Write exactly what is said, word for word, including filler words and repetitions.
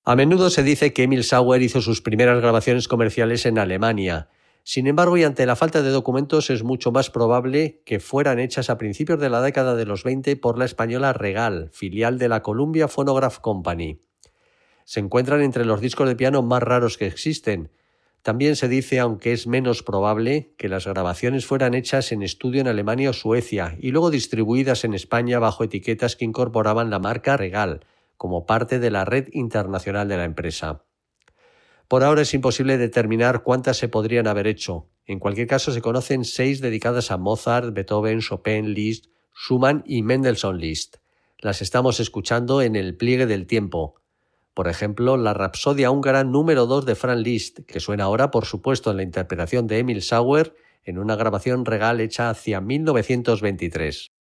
A menudo se dice que Emil Sauer hizo sus primeras grabaciones comerciales en Alemania. Sin embargo, y ante la falta de documentos, es mucho más probable que fueran hechas a principios de la década de los veinte por la española Regal, filial de la Columbia Phonograph Company. Se encuentran entre los discos de piano más raros que existen. También se dice, aunque es menos probable, que las grabaciones fueran hechas en estudio en Alemania o Suecia y luego distribuidas en España bajo etiquetas que incorporaban la marca Regal, como parte de la red internacional de la empresa. Por ahora es imposible determinar cuántas se podrían haber hecho. En cualquier caso, se conocen seis dedicadas a Mozart, Beethoven, Chopin, Liszt, Schumann y Mendelssohn Liszt. Las estamos escuchando en el pliegue del tiempo. Por ejemplo, la Rapsodia húngara número dos de Franz Liszt, que suena ahora, por supuesto, en la interpretación de Emil Sauer, en una grabación Regal hecha hacia mil novecientos veintitrés.